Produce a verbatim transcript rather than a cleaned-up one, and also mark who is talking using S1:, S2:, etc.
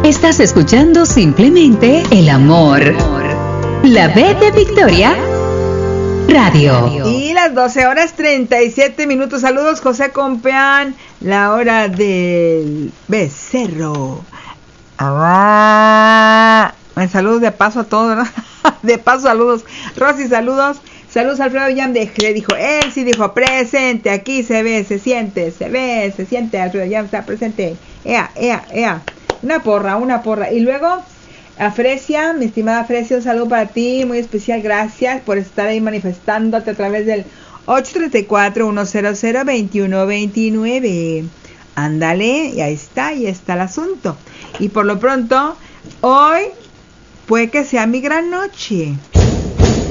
S1: Estás escuchando simplemente el amor. La B de Victoria Radio.
S2: Y las doce horas treinta y siete minutos. Saludos, José Compeán. La hora del becerro. Ah, saludos de paso a todos, ¿no? De paso, saludos. Rosy, saludos. Saludos, Alfredo Yam. De, le dijo, él sí dijo, presente. Aquí se ve, se siente, se ve, se siente. Alfredo Yam está presente. Ea, ea, ea. Una porra, una porra. Y luego, a Fresia, mi estimada Fresia, un saludo para ti, muy especial. Gracias por estar ahí manifestándote a través del ocho tres cuatro, uno cero cero, dos uno dos nueve. Ándale, y ahí está, y está el asunto. Y por lo pronto, hoy puede que sea mi gran noche.